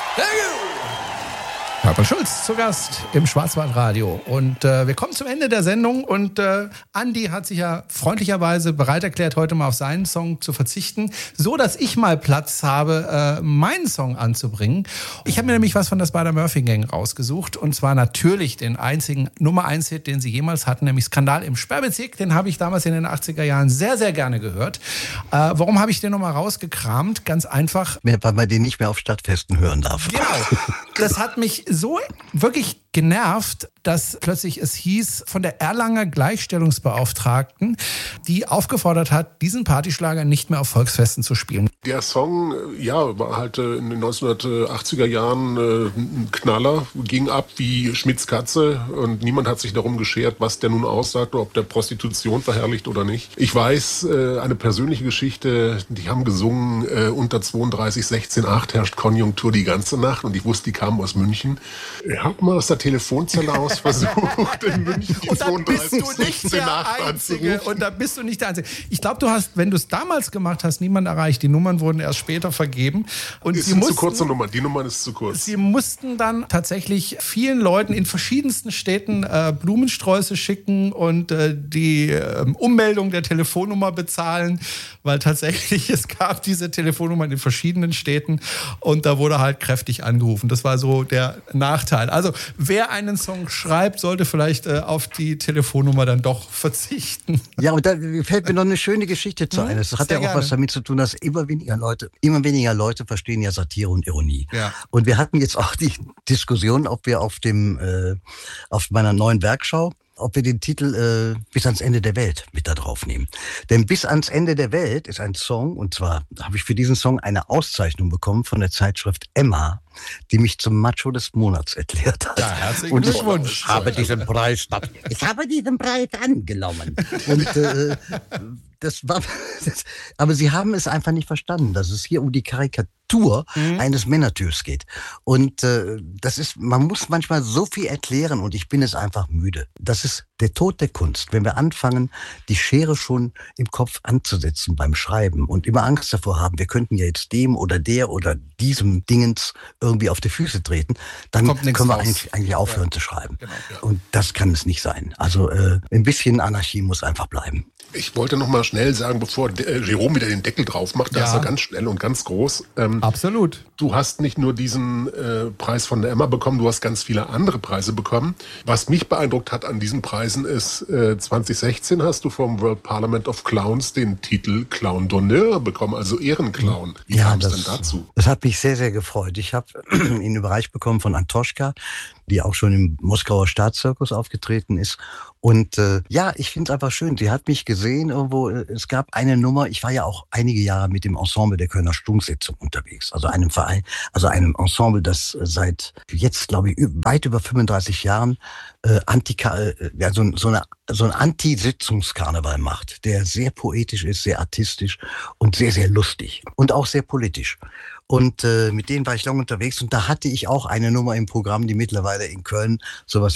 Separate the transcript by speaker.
Speaker 1: Purple Schulz zu Gast im Schwarzwaldradio. Und wir kommen zum Ende der Sendung. Und Andi hat sich ja freundlicherweise bereit erklärt, heute mal auf seinen Song zu verzichten, so dass ich mal Platz habe, meinen Song anzubringen. Ich habe mir nämlich was von der Spider-Murphy-Gang rausgesucht. Und zwar natürlich den einzigen Nummer-1-Hit, den sie jemals hatten, nämlich Skandal im Sperrbezirk. Den habe ich damals in den 80er Jahren sehr, sehr gerne gehört. Warum habe ich den nochmal rausgekramt? Ganz einfach.
Speaker 2: Weil man den nicht mehr auf Stadtfesten hören darf.
Speaker 1: Genau. Das hat mich so wirklich genervt, dass plötzlich es hieß von der Erlanger Gleichstellungsbeauftragten, die aufgefordert hat, diesen Partyschlager nicht mehr auf Volksfesten zu spielen.
Speaker 3: Der Song, ja, war halt in den 1980er Jahren ein Knaller, ging ab wie Schmitz Katze und niemand hat sich darum geschert, was der nun aussagt, ob der Prostitution verherrlicht oder nicht. Ich weiß, eine persönliche Geschichte, die haben gesungen, unter 32, 16, 8 herrscht Konjunktur die ganze Nacht und ich wusste, die kamen aus München. Ich habe mal aus der Telefonzelle aus versucht, in München die 32, 16, 8 anzurufen.
Speaker 1: Und da bist du nicht der Einzige. Ich glaube, du hast, wenn du es damals gemacht hast, niemanden erreicht. Die Nummern wurden erst später vergeben. Und
Speaker 3: ist eine zu kurze Nummer. Die Nummer ist zu kurz.
Speaker 1: Sie mussten dann tatsächlich vielen Leuten in verschiedensten Städten Blumensträuße schicken und die Ummeldung der Telefonnummer bezahlen, weil tatsächlich es gab diese Telefonnummern in verschiedenen Städten und da wurde halt kräftig angerufen. Das war so der Nachteil. Also wer einen Song schreibt, sollte vielleicht auf die Telefonnummer dann doch verzichten.
Speaker 2: Ja, und da fällt mir noch eine schöne Geschichte zu ein. Das hat ja auch was damit zu tun, dass immer weniger Leute verstehen ja Satire und Ironie. Ja. Und wir hatten jetzt auch die Diskussion, ob wir auf meiner neuen Werkschau, ob wir den Titel Bis ans Ende der Welt mit da drauf nehmen. Denn Bis ans Ende der Welt ist ein Song, und zwar habe ich für diesen Song eine Auszeichnung bekommen von der Zeitschrift Emma, die mich zum Macho des Monats erklärt hat.
Speaker 1: Ja, herzlichen Glückwunsch.
Speaker 2: Ich habe diesen Preis angenommen. Und aber sie haben es einfach nicht verstanden, dass es hier um die Karikatur eines Männertyps geht. Und man muss manchmal so viel erklären und ich bin es einfach müde. Das ist der Tod der Kunst. Wenn wir anfangen, die Schere schon im Kopf anzusetzen beim Schreiben und immer Angst davor haben, wir könnten ja jetzt dem oder der oder diesem Dingens irgendwie auf die Füße treten, dann können wir eigentlich aufhören zu schreiben. Genau, ja. Und das kann es nicht sein. Also ein bisschen Anarchie muss einfach bleiben.
Speaker 3: Ich wollte noch mal schnell sagen, bevor Jerome wieder den Deckel drauf macht, da ist er ganz schnell und ganz groß.
Speaker 1: Absolut.
Speaker 3: Du hast nicht nur diesen Preis von der Emma bekommen, du hast ganz viele andere Preise bekommen. Was mich beeindruckt hat an diesen Preisen ist, 2016 hast du vom World Parliament of Clowns den Titel Clown d'Honneur bekommen, also Ehrenclown. Wie kam es denn dazu?
Speaker 2: Das hat mich sehr, sehr gefreut. Ich habe ihn überreicht bekommen von Antoschka, die auch schon im Moskauer Staatszirkus aufgetreten ist. Und ich finde es einfach schön. Sie hat mich gesehen irgendwo. Es gab eine Nummer, ich war ja auch einige Jahre mit dem Ensemble der Kölner Stunksitzung unterwegs. Also einem Verein, also einem Ensemble, das seit jetzt, glaube ich, weit über 35 Jahren so ein Anti-Sitzungskarneval macht, der sehr poetisch ist, sehr artistisch und sehr, sehr lustig und auch sehr politisch. Und mit denen war ich lange unterwegs und da hatte ich auch eine Nummer im Programm, die mittlerweile in Köln sowas